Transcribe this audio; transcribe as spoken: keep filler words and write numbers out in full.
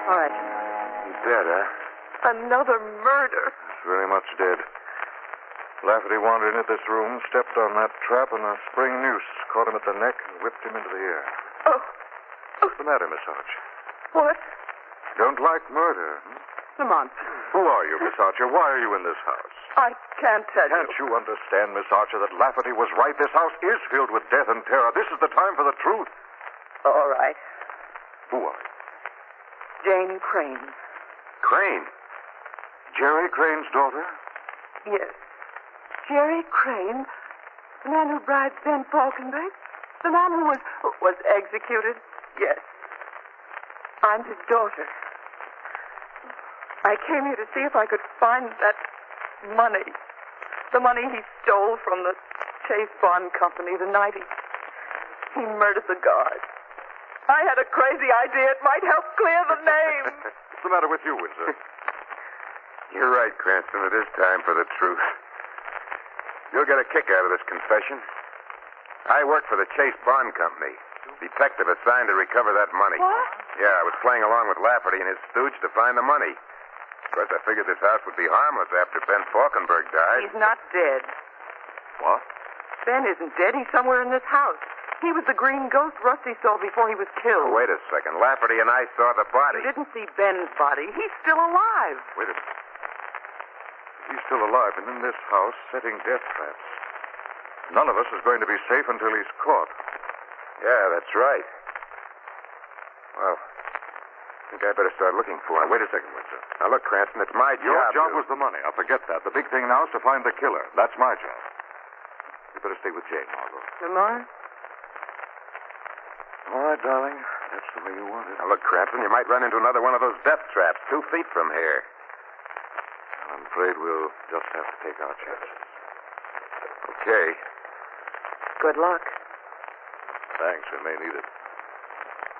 All right. He's dead, huh? Another murder. He's very much dead. Lafferty wandered into this room, stepped on that trap, and a spring noose caught him at the neck and whipped him into the air. Oh. What's the matter, Miss Archer? What? Don't like murder, hmm? Lamont. Who are you, Miss Archer? Why are you in this house? I can't tell Can't you. you understand, Miss Archer, that Lafferty was right? This house is filled with death and terror. This is the time for the truth. All right. Who are you? Jane Crane. Crane. Jerry Crane's daughter? Yes. Jerry Crane, the man who bribed Ben Falkenberg, the man who was was executed. Yes. I'm his daughter. I came here to see if I could find that money. The money he stole from the Chase Bond Company the night he, he murdered the guard. I had a crazy idea it might help clear the name. What's the matter with you, Windsor? You're right, Cranston. It is time for the truth. You'll get a kick out of this confession. I work for the Chase Bond Company. Detective assigned to recover that money. What? Yeah, I was playing along with Lafferty and his stooge to find the money. Of course, I figured this house would be harmless after Ben Falkenberg died. He's not dead. What? Ben isn't dead. He's somewhere in this house. He was the green ghost Rusty saw before he was killed. Oh, wait a second. Lafferty and I saw the body. You didn't see Ben's body. He's still alive. Wait a minute. He's still alive and in this house setting death traps. None of us is going to be safe until he's caught. Yeah, that's right. Well, I think I better start looking for him. Now, wait a second, Windsor. Now, look, Cranston, it's my Your job. job to... was the money. Now, forget that. The big thing now is to find the killer. That's my job. You better stay with Jane, Margot. Lamar? All right, darling. That's the way you want it. Now, look, Cranston, you might run into another one of those death traps two feet from here. I'm afraid we'll just have to take our chances. Okay. Good luck. Thanks. We may need it.